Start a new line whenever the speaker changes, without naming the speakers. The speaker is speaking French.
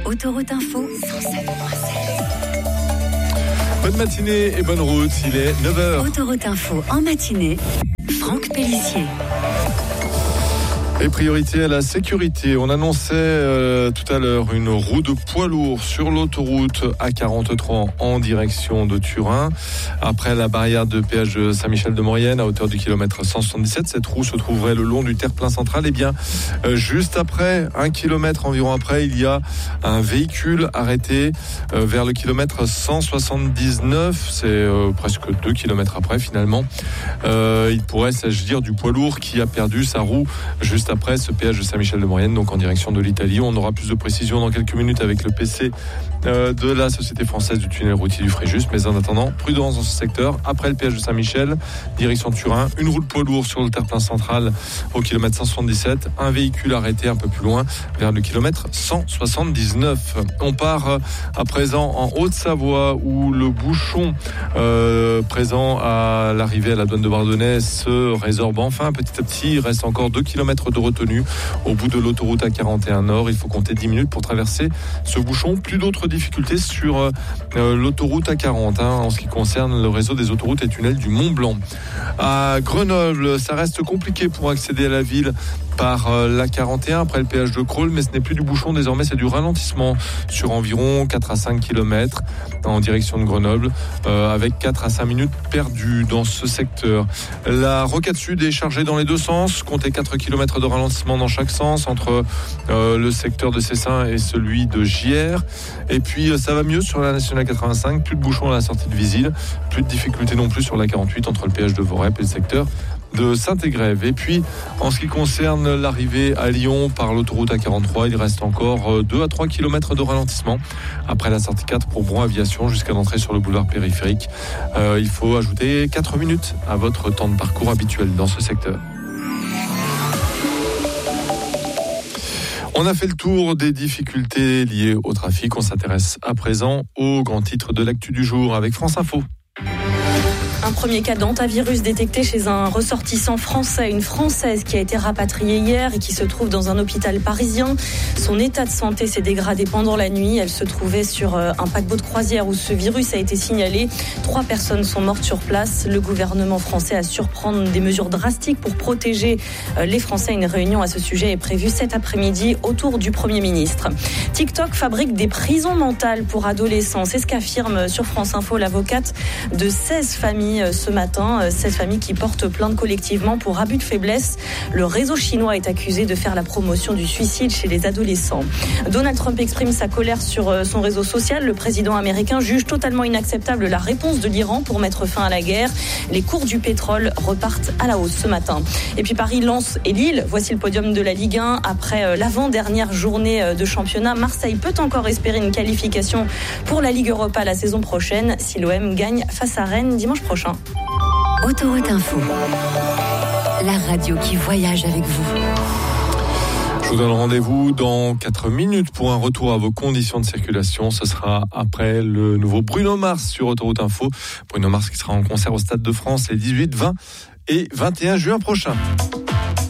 Autoroute Info 107.7.
Bonne matinée et bonne route, il est 9h.
Autoroute Info en matinée, Franck Pellissier.
Et priorité à la sécurité. On annonçait tout à l'heure une roue de poids lourd sur l'autoroute A43 en direction de Turin. Après la barrière de péage de Saint-Michel-de-Maurienne à hauteur du kilomètre 177, cette roue se trouverait le long du terre-plein central. Et bien, juste après, 1 kilomètre environ après, il y a un véhicule arrêté vers le kilomètre 179. C'est presque 2 kilomètres après finalement. Il pourrait s'agir du poids lourd qui a perdu sa roue juste après ce péage de Saint-Michel-de-Maurienne, donc en direction de l'Italie. On aura plus de précisions dans quelques minutes avec le PC de la Société Française du Tunnel Routier du Fréjus. Mais en attendant, prudence dans ce secteur. Après le péage de Saint-Michel, direction Turin, une roue de poids lourd sur le terre-plein central au kilomètre 177. Un véhicule arrêté un peu plus loin vers le kilomètre 179. On part à présent en Haute-Savoie où le bouchon présent à l'arrivée à la douane de Bardonnay se résorbe enfin petit à petit. Il reste encore 2 kilomètres de retenue au bout de l'autoroute A41 Nord. Il faut compter 10 minutes pour traverser ce bouchon. Plus d'autres difficultés sur l'autoroute A40 en ce qui concerne le réseau des autoroutes et tunnels du Mont-Blanc. À Grenoble, ça reste compliqué pour accéder à la ville par l'A41 après le péage de Crolles, mais ce n'est plus du bouchon, désormais c'est du ralentissement sur environ 4 à 5 km en direction de Grenoble, avec 4 à 5 minutes perdues dans ce secteur. La rocade sud est chargée dans les deux sens, comptez 4 km de ralentissement dans chaque sens entre le secteur de Cessin et celui de Gières. Et puis ça va mieux sur la nationale 85, plus de bouchons à la sortie de Visil, plus de difficultés non plus sur la 48 entre le péage de Vorep et le secteur de Saint-Égrève. Et puis, en ce qui concerne l'arrivée à Lyon par l'autoroute A43, il reste encore 2 à 3 km de ralentissement après la sortie 4 pour Bron Aviation jusqu'à l'entrée sur le boulevard périphérique. Il faut ajouter 4 minutes à votre temps de parcours habituel dans ce secteur. On a fait le tour des difficultés liées au trafic. On s'intéresse à présent aux grands titres de l'actu du jour avec France Info.
Un premier cas d'hantavirus détecté chez un ressortissant français, une Française qui a été rapatriée hier et qui se trouve dans un hôpital parisien. Son état de santé s'est dégradé pendant la nuit. Elle se trouvait sur un paquebot de croisière où ce virus a été signalé. 3 personnes sont mortes sur place. Le gouvernement français a su prendre des mesures drastiques pour protéger les Français. Une réunion à ce sujet est prévue cet après-midi autour du Premier ministre. TikTok fabrique des prisons mentales pour adolescents. C'est ce qu'affirme sur France Info l'avocate de 16 familles ce matin, 16 familles qui portent plainte collectivement pour abus de faiblesse. Le réseau chinois est accusé de faire la promotion du suicide chez les adolescents. Donald Trump exprime sa colère sur son réseau social. Le président américain juge totalement inacceptable la réponse de l'Iran pour mettre fin à la guerre. Les cours du pétrole repartent à la hausse ce matin. Et puis Paris, Lens et Lille, voici le podium de la Ligue 1. Après l'avant-dernière journée de championnat, Marseille peut encore espérer une qualification pour la Ligue Europa la saison prochaine si l'OM gagne face à Rennes dimanche prochain.
Autoroute Info, la radio qui voyage avec vous.
Je vous donne rendez-vous dans 4 minutes pour un retour à vos conditions de circulation. Ce sera après le nouveau Bruno Mars sur Autoroute Info. Bruno Mars qui sera en concert au Stade de France les 18, 20 et 21 juin prochains.